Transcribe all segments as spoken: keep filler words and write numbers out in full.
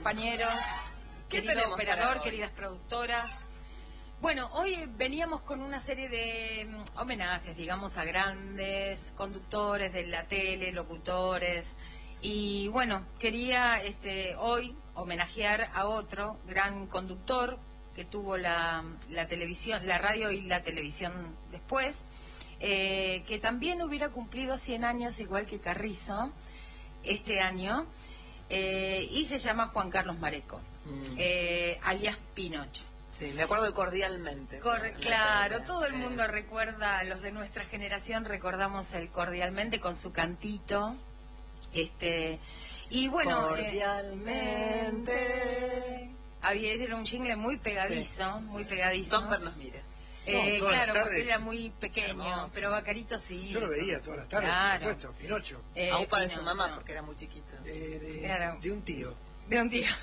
compañeros, querido operador, queridas productoras. Bueno, hoy veníamos con una serie de um, homenajes, digamos, a grandes conductores de la tele, locutores. Y bueno, quería este, hoy homenajear a otro gran conductor que tuvo la, la televisión, la radio y la televisión después, eh, que también hubiera cumplido cien años igual que Carrizo este año, eh, y se llama Juan Carlos Mareco, mm. eh, alias Pinocho. Sí, me acuerdo de Cordialmente. Cor o sea, claro, todo sí. El mundo recuerda, los de nuestra generación recordamos el Cordialmente con su cantito. Este, y bueno, Cordialmente. Eh, había era un jingle muy pegadizo, sí, muy sí. pegadizo. Domper nos mira. Eh, no, claro, porque era muy pequeño, hermoso. Pero Bacarito sí. Yo lo veía todas las tardes, claro. por supuesto, Pinocho. Eh, Aupa de su mamá, porque era muy chiquito. De, de, claro. de un tío. De un tío.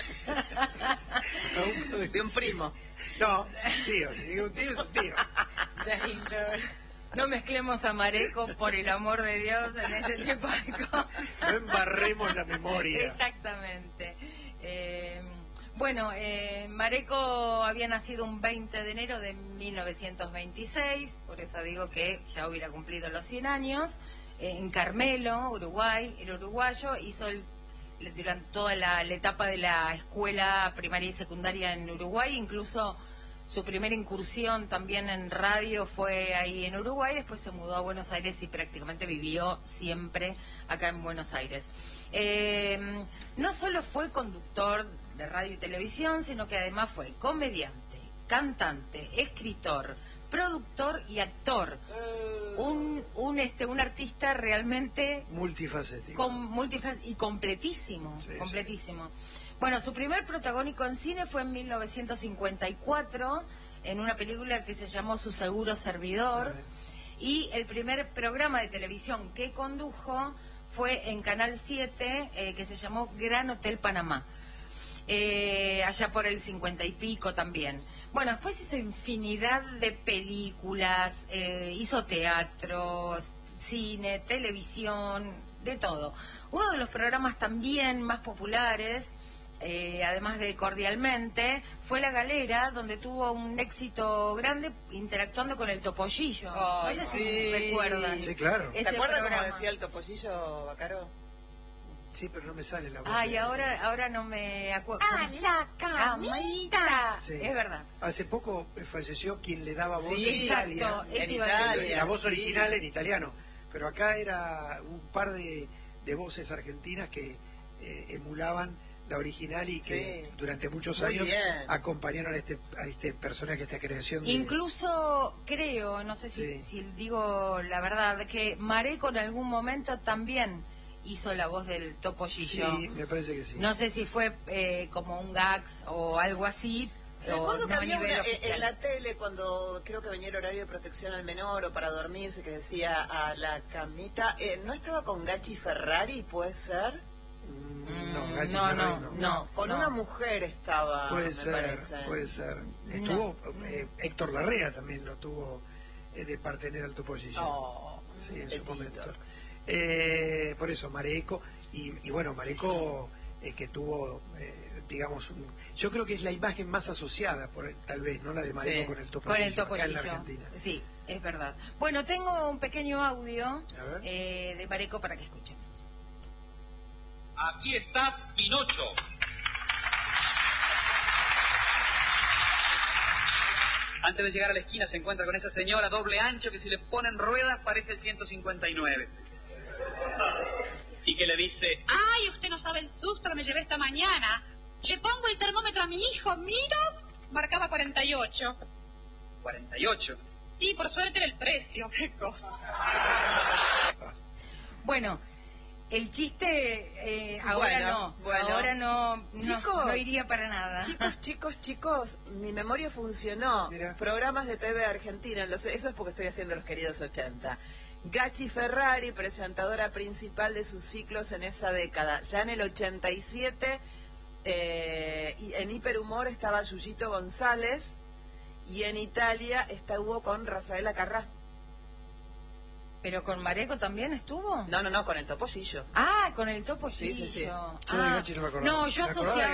De un primo. No, tío, si digo un tío, es un tío. No mezclemos a Mareco, por el amor de Dios, en este tipo de cosas. No embarremos la memoria. Exactamente. Eh, bueno, eh, Mareco había nacido un veinte de enero de mil novecientos veintiséis, por eso digo que ya hubiera cumplido los cien años, eh, en Carmelo, Uruguay. El uruguayo hizo el, durante toda la, la etapa de la escuela primaria y secundaria en Uruguay, incluso su primera incursión también en radio fue ahí en Uruguay, después se mudó a Buenos Aires y prácticamente vivió siempre acá en Buenos Aires. Eh, no solo fue conductor de radio y televisión, sino que además fue comediante, cantante, escritor, productor y actor. Un, un, este, un artista realmente multifacético com, multifac y completísimo, sí, completísimo. Sí. Bueno, su primer protagónico en cine fue en mil novecientos cincuenta y cuatro, en una película que se llamó Su seguro servidor, sí. Y el primer programa de televisión que condujo fue en Canal siete, eh, que se llamó Gran Hotel Panamá, eh, allá por el cincuenta y pico también. Bueno, después hizo infinidad de películas, eh, hizo teatro, cine, televisión, de todo. Uno de los programas también más populares, Eh, además de Cordialmente, fue La Galera, donde tuvo un éxito grande interactuando con el Topollillo. Oh, no sé sí. si recuerdan. Sí, claro. ¿Se acuerdan cómo decía el Topollillo, Bacaro? Sí, pero no me sale la voz. Ay, ahora, ahora no me acuerdo. ¡Ah, la camita! Sí. Es verdad. Hace poco falleció quien le daba voz sí, en exacto, Italia. En Italia. La voz original sí. En italiano. Pero acá era un par de, de voces argentinas que eh, emulaban la original y que sí. Durante muchos Muy años bien. Acompañaron a este, a este personaje, a esta creación. De... Incluso creo, no sé si, sí. si digo la verdad, que Mareco en algún momento también hizo la voz del Topollillo. Sí, me parece que sí. No sé si fue eh, como un gags o algo así. Recuerdo o que no había una, oficial. En la tele, cuando creo que venía el horario de protección al menor o para dormirse, que decía a la camita, eh, ¿no estaba con Gachi Ferrari, puede ser? No, Gachi no, Ferrari, no, no, no, con no. Una mujer estaba, puede me ser, parece. Puede ser. Estuvo, no. eh, Héctor Larrea también lo tuvo eh, de partener al Topollillo. Oh, sí, en su momento. Eh, por eso, Mareco, y, y bueno, Mareco eh, que tuvo, eh, digamos, un, yo creo que es la imagen más asociada, por el, tal vez, ¿no? La de Mareco sí. con el Topollillo, con el Topollillo. Acá en la Argentina. Sí, es verdad. Bueno, tengo un pequeño audio eh, de Mareco para que escuchemos. Aquí está Pinocho. Antes de llegar a la esquina se encuentra con esa señora doble ancho que si le ponen ruedas parece el ciento cincuenta y nueve. Y que le dice: ¡ay, usted no sabe el susto que me llevé esta mañana! Le pongo el termómetro a mi hijo, mira, marcaba cuarenta y ocho. ¿cuarenta y ocho? Sí, por suerte era el precio, qué cosa. Bueno, el chiste eh, ahora bueno, no, bueno. ahora no, no, chicos, no iría para nada. Chicos, chicos, chicos, mi memoria funcionó. Mira. Programas de T V Argentina, los, eso es porque estoy haciendo los queridos ochenta. Gachi Ferrari, presentadora principal de sus ciclos en esa década. Ya en el ochenta y siete, eh, y en Hiperhumor estaba Yuyito González, y en Italia estuvo con Rafaela Carrá. ¿Pero con Mareco también estuvo? No, no, no, con el Topollillo. Ah, con el Topollillo. Sí, sí, sí. Ah. Yo de Gachi no me acordaba. No, yo me asociaba...